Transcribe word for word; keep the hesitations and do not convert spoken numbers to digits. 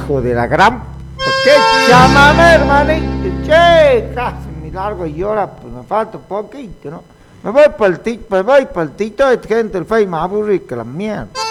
hijo de la gran... ¡Qué chamame, hermanito! Che, casi me largo y ahora pues me falta un poquito, ¿no? Me voy para el tito, me voy para el tito de gente, el fey más aburrido que la mierda.